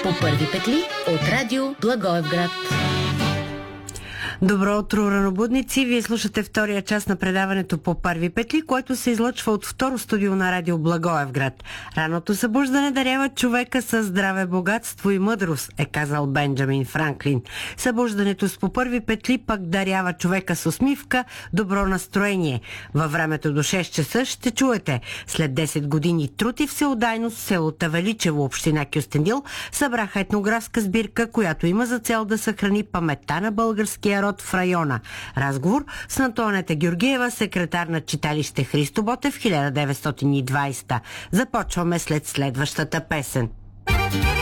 По първи петли от радио Благоевград. Добро утро, ранобудници! Вие слушате втория част на предаването По първи петли, което се излъчва от второ студио на радио Благоевград. Раното събуждане дарява човека със здраве, богатство и мъдрост, е казал Бенджамин Франклин. Събуждането с По първи петли пък дарява човека с усмивка, добро настроение. Във времето до 6 часа ще чуете: след 10 години труд и всеотдайност в село Тавеличево, община Кюстендил, събраха етнографска сбирка, която има за цел да съхрани паметта на българския род в района. Разговор с Антоанета Георгиева, секретар на читалище Христо Ботев 1920. Започваме след следващата песен.